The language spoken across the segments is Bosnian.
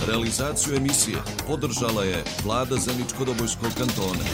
Realizaciju emisije podržala je Vlada Zeničko-Dobojskog kantona.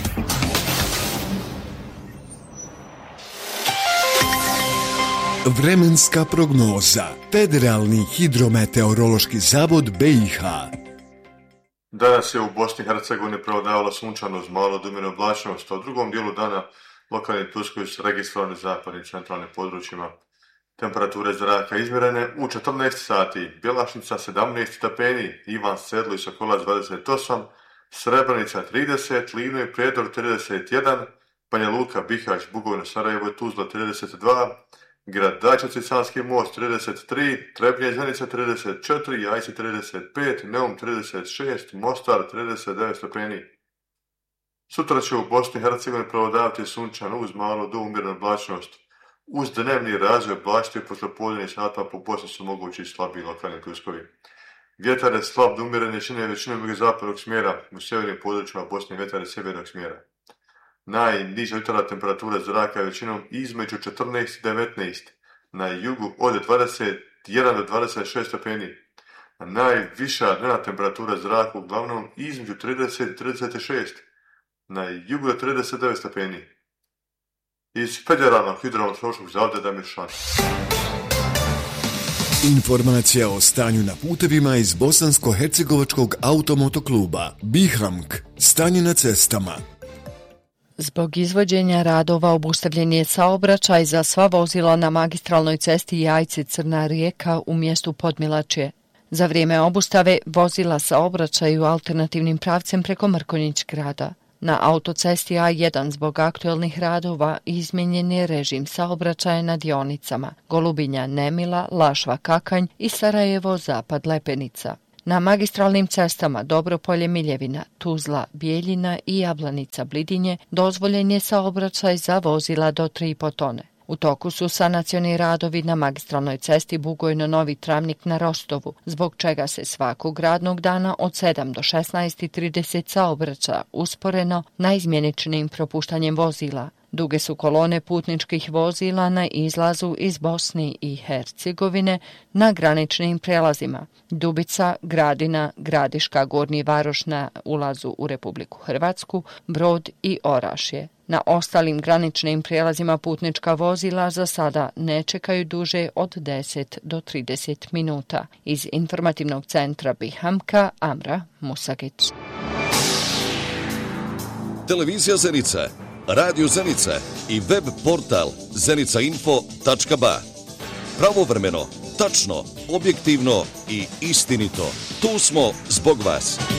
Vremenska prognoza. Federalni hidrometeorološki zavod BiH. Danas je u Bosni i Hercegovini prevladavalo sunčano uz malo do umjerene oblačnosti, a u drugom dijelu dana lokalni ploskovi su registrovani zapadnim i centralnim područjima. Temperature zraka izmjerene u 14 sati, Bjelašnica 17 stepeni, Ivan Sedlo i Sokolac 28, Srebrenica 30, Livno i Prijedor 31, Banja Luka, Bihać, Bugovina, Sarajevo i Tuzla 32, Grad Dačac i Sanski Most 33, Trebnje i Zenica 34, Jajce 35, Neum 36, Mostar 39 stepeni. Sutra će u Bosni i Hercegovini prevladavati sunčano uz malo do umjerene oblačnost. Uz dnevni razvoj oblačnosti posle podnevnih sata po Bosni su mogući slabiji lokalni pljuskovi. Vjetar je slab do umjerene jačine većinom jugozapadnog smjera, u sjevernim područjima Bosne vjetar je sjevernog smjera. Najniža jutarnja temperatura zraka je većinom između 14 i 19, na jugu od 21 do 26 stepeni. A najviša dnevna temperatura zraka uglavnom između 30 i 36, na jugu do 39 stepeni. Iz Federalnog hidrometeorološkog zavoda Damir Šan. Informacija o stanju na putevima iz Bosansko-Hercegovačkog automotokluba BiHAMK. Stanje na cestama. Zbog izvođenja radova obustavljen je saobraćaj za sva vozila na magistralnoj cesti Jajce-Crna Rijeka u mjestu Podmilačje. Za vrijeme obustave vozila saobraćaju alternativnim pravcem preko Mrkonjić grada. Na autocesti A1 zbog aktualnih radova izmijenjen je režim saobraćaja na dionicama Golubinja-Nemila, Lašva-Kakanj i Sarajevo-Zapad-Lepenica. Na magistralnim cestama Dobropolje-Miljevina, Tuzla-Bijeljina i Jablanica-Blidinje dozvoljen je saobraćaj za vozila do 3,5 tone. U toku su sanacioni radovi na magistralnoj cesti Bugojno-Novi Travnik na Rostovu, zbog čega se svakog radnog dana od 7 do 16:30 saobraća usporeno naizmjeničnim propuštanjem vozila. Duge su kolone putničkih vozila na izlazu iz Bosne i Hercegovine na graničnim prelazima Dubica, Gradina, Gradiška, Gornji Varoš na ulazu u Republiku Hrvatsku, Brod i Orašje. Na ostalim graničnim prijelazima putnička vozila za sada ne čekaju duže od 10 do 30 minuta. Iz informativnog centra BiHAMK-a Amra Musagić. Televizija Zenica, Radio Zenica i web portal zenicainfo.ba. Pravovremeno, tačno, objektivno i istinito. Tu smo zbog vas.